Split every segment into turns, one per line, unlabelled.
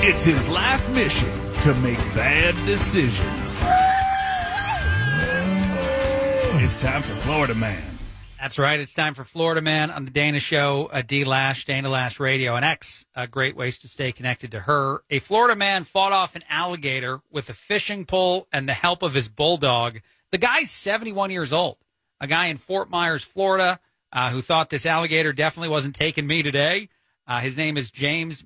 It's his life mission to make bad decisions. It's time for Florida Man.
That's right. It's time for Florida Man on the Dana Show. D Lash, Dana Lash Radio, and X. Great ways to stay connected to her. A Florida man fought off an alligator with a fishing pole and the help of his bulldog. The guy's 71 years old. A guy in Fort Myers, Florida, who thought this alligator definitely wasn't taking me today. His name is James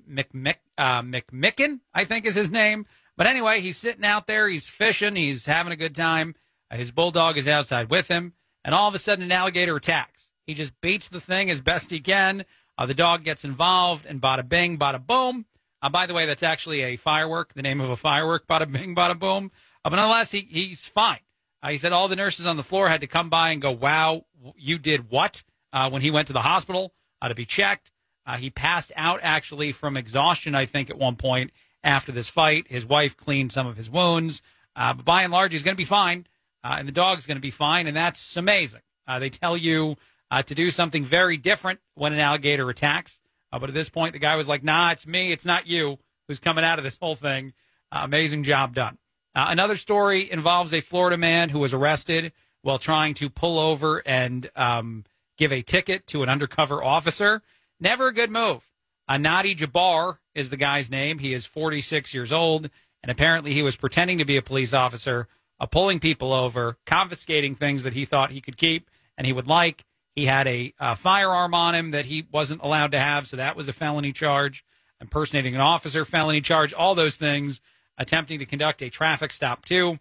McMicken, I think is his name. But anyway, he's sitting out there. He's fishing. He's having a good time. His bulldog is outside with him. And all of a sudden, an alligator attacks. He just beats the thing as best he can. The dog gets involved, and bada bing, bada boom. By the way, that's actually a firework, the name of a firework, bada bing, bada boom. But nonetheless, he's fine. He said all the nurses on the floor had to come by and go, wow, you did what? When he went to the hospital to be checked. He passed out, actually, from exhaustion, I think, at one point after this fight. His wife cleaned some of his wounds. But by and large, he's going to be fine. And the dog's going to be fine, and that's amazing. They tell you to do something very different when an alligator attacks. But at this point, the guy was like, nah, it's me, it's not you who's coming out of this whole thing. Amazing job done. Another story involves a Florida man who was arrested while trying to pull over and give a ticket to an undercover officer. Never a good move. Nadi Jabbar is the guy's name. He is 46 years old, and apparently he was pretending to be a police officer, pulling people over, confiscating things that he thought he could keep and he would like. He had a firearm on him that he wasn't allowed to have, so that was a felony charge. Impersonating an officer, felony charge, all those things. Attempting to conduct a traffic stop, too.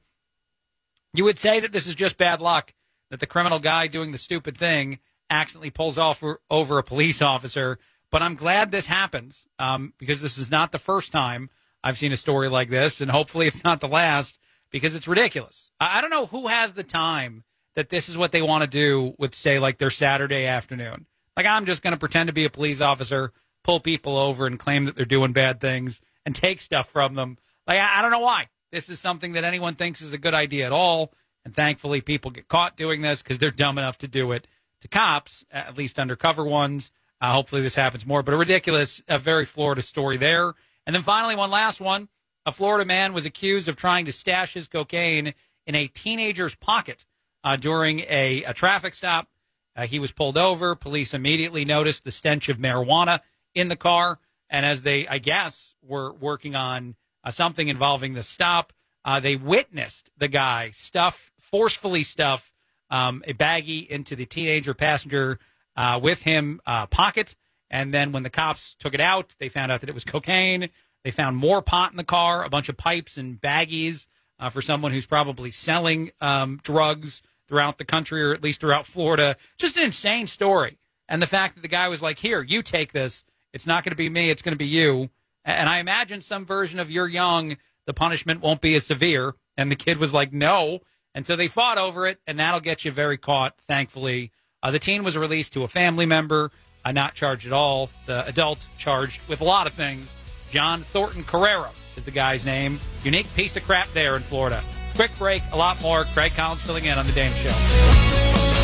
You would say that this is just bad luck, that the criminal guy doing the stupid thing accidentally pulls off over a police officer. But I'm glad this happens because this is not the first time I've seen a story like this, and hopefully it's not the last, because it's ridiculous. I don't know who has the time that this is what they want to do with, say, like their Saturday afternoon. Like, I'm just going to pretend to be a police officer, pull people over and claim that they're doing bad things and take stuff from them. Like, I don't know why. This is something that anyone thinks is a good idea at all, and thankfully people get caught doing this because they're dumb enough to do it to cops, at least undercover ones. Hopefully this happens more, but a very Florida story there. And then finally, one last one. A Florida man was accused of trying to stash his cocaine in a teenager's pocket during a traffic stop. He was pulled over. Police immediately noticed the stench of marijuana in the car, and as they, I guess, were working on something involving the stop, they witnessed the guy forcefully stuff a baggie into the teenager passenger with him pocket. And then when the cops took it out, they found out that it was cocaine. They found more pot in the car, a bunch of pipes and baggies for someone who's probably selling drugs throughout the country, or at least throughout Florida. Just an insane story. And the fact that the guy was like, here, you take this. It's not going to be me. It's going to be you. And I imagine some version of you're young, the punishment won't be as severe. And the kid was like, no. And so they fought over it, and that'll get you very caught, thankfully. The teen was released to a family member, not charged at all. The adult charged with a lot of things. John Thornton Carrera is the guy's name. Unique piece of crap there in Florida. Quick break, a lot more. Craig Collins filling in on The Dana Show.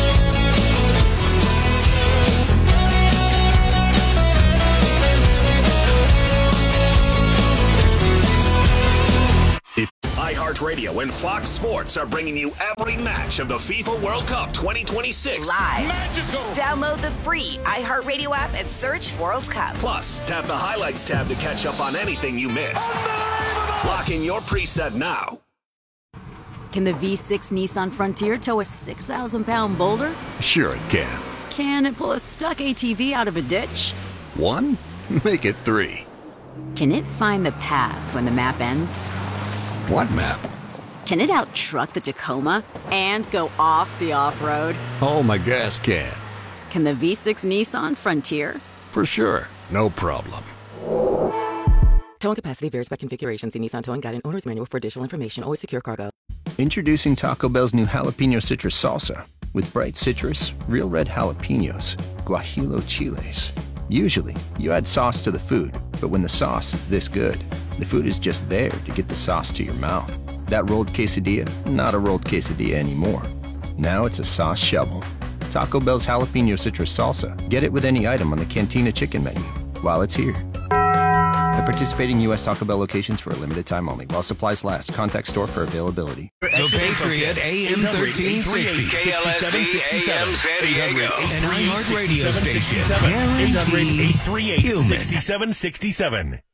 iHeartRadio and Fox Sports are bringing you every match of the FIFA World Cup 2026.
Live.
Magical.
Download the free iHeartRadio app and search World Cup.
Plus, tap the Highlights tab to catch up on anything you missed. Lock in your preset now.
Can the V6 Nissan Frontier tow a 6,000-pound boulder?
Sure it can.
Can it pull a stuck ATV out of a ditch?
1? Make it 3.
Can it find the path when the map ends?
What map?
Can it out-truck the Tacoma and go off the off-road?
Oh, my gas can.
Can the V6 Nissan Frontier?
For sure. No problem.
Towing capacity varies by configuration. See Nissan Towing Guide and Owner's Manual for additional information. Always secure cargo.
Introducing Taco Bell's new Jalapeno Citrus Salsa. With bright citrus, real red jalapenos, guajillo chiles. Usually, you add sauce to the food, but when the sauce is this good, the food is just there to get the sauce to your mouth. That rolled quesadilla, not a rolled quesadilla anymore. Now it's a sauce shovel. Taco Bell's Jalapeno Citrus Salsa. Get it with any item on the Cantina Chicken menu while it's here. At participating U.S. Taco Bell locations for a limited time only. While supplies last. Contact store for availability.
The Patriot AM 1360.
KLSD AM San Diego.
An iHeart radio station.
838
Guaranteed human.
6767.